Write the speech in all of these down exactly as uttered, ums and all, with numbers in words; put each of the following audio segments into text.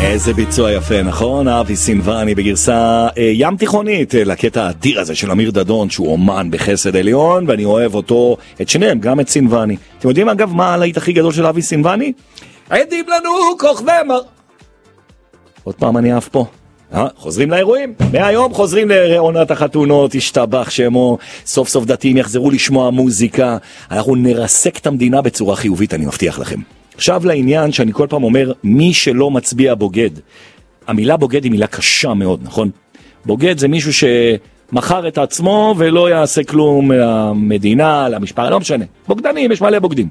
איזה ביצוע יפה, נכון? אבי סינבני בגרסה אה, ים תיכונית לקטע האדיר הזה של אמיר דדון, שהוא אומן בחסד עליון, ואני אוהב אותו, את שניהם, גם את סינבני. אתם יודעים אגב מה הלהיט הכי גדול של אבי סינבני? עדים לנו כוכבי מר... עוד פעם אני אף פה. אה, חוזרים לאירועים, מהיום חוזרים לעונת החתונות, השתבח שמו, סוף סוף דתיים יחזרו לשמוע מוזיקה, אנחנו נרסק את המדינה בצורה חיובית, אני מבטיח לכם. עכשיו לעניין שאני כל פעם אומר, מי שלא מצביע בוגד. המילה בוגד היא מילה קשה מאוד, נכון? בוגד זה מישהו שמחר את עצמו ולא יעשה כלום למדינה, למשפחה, לא משנה. בוגדנים, יש מלא בוגדים.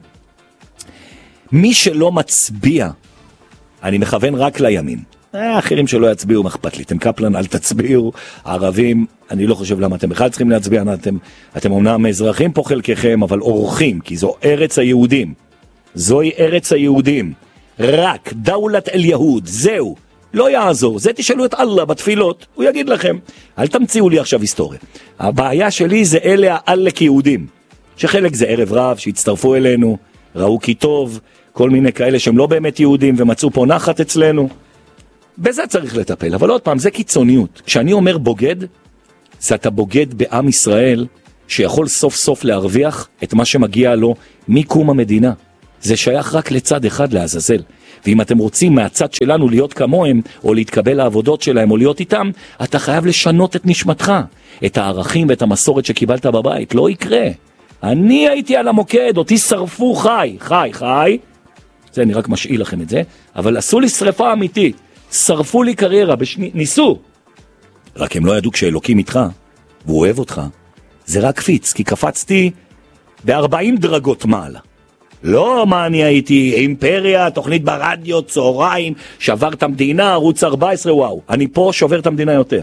מי שלא מצביע, אני מכוון רק לימין. האחרים שלא יצביעו מחפת לי, אתם קפלן, אל תצביעו, הערבים, אני לא חושב למה אתם בכלל צריכים להצביע, אתם, אתם אומנם אזרחים פה חלקכם, אבל אורחים, כי זו ארץ היהודים. זוהי ארץ היהודים, רק דאולת אל יהוד, זהו, לא יעזור, זה תשאלו את אללה בתפילות, הוא יגיד לכם, אל תמציאו לי עכשיו היסטוריה. הבעיה שלי זה אלה העלק יהודים, שחלק זה ערב רב, שהצטרפו אלינו, ראו כי טוב, כל מיני כאלה שהם לא באמת יהודים ומצאו פה נחת אצלנו, בזה צריך לטפל, אבל עוד פעם, זה קיצוניות. כשאני אומר בוגד, זה אתה בוגד בעם ישראל, שיכול סוף סוף להרוויח את מה שמגיע לו מקום המדינה. זה שייך רק לצד אחד, לעזאזל. ואם אתם רוצים מהצד שלנו להיות כמוהם, או להתקבל לעבודות שלהם, או להיות איתם, אתה חייב לשנות את נשמתך. את הערכים ואת המסורת שקיבלת בבית. לא יקרה. אני הייתי על המוקד, אותי שרפו חי, חי, חי. זה, אני רק משאיל לכם את זה. אבל עשו לי שרפה אמיתית. שרפו לי קריירה, בשני... ניסו. רק הם לא ידעו כשאלוקים איתך, והוא אוהב אותך. זה רק קפיץ, כי קפצתי ב-ארבעים דרגות מעלה. לא מה אני הייתי, אימפריה, תוכנית ברדיו, צהריים, שבר את המדינה, ערוץ ארבע עשרה, וואו. אני פה שובר את המדינה יותר.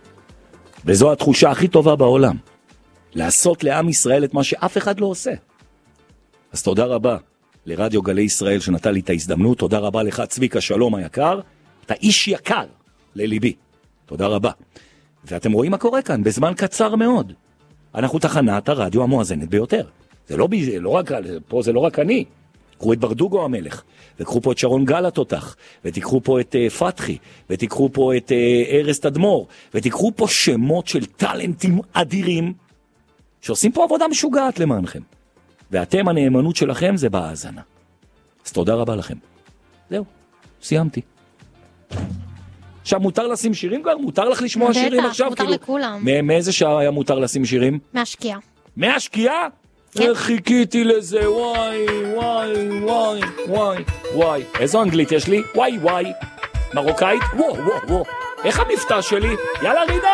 וזו התחושה הכי טובה בעולם. לעשות לעם ישראל את מה שאף אחד לא עושה. אז תודה רבה לרדיו גלי ישראל שנתן לי את ההזדמנות. תודה רבה לך צביקה שלום היקר. אתה איש יקר לליבי. תודה רבה. ואתם רואים מה קורה כאן בזמן קצר מאוד. אנחנו תחנת הרדיו המואזנת ביותר. זה לא, זה לא רק, פה זה לא רק אני. קחו את ברדוגו המלך, וקחו פה את שרון גל התותח, ותיקחו פה את uh, פתחי, ותיקחו פה את uh, ארז תדמור, ותיקחו פה שמות של טלנטים אדירים, שעושים פה עבודה משוגעת למענכם. ואתם, הנאמנות שלכם זה בהאזנה. אז תודה רבה לכם. זהו, סיימתי. עכשיו מותר לשים שירים כבר? מותר לך לשמוע שירים עכשיו? מותר כאילו, לכולם. מאיזה שעה היה מותר לשים שירים? מהשקיעה. מהשקיעה? כן. איך חיכיתי לזה, וואי, וואי, וואי, וואי, וואי. איזו אנגלית יש לי? וואי, וואי. מרוקאית? וואו, וואו, וואו. איך המבטא שלי? יאללה רידה.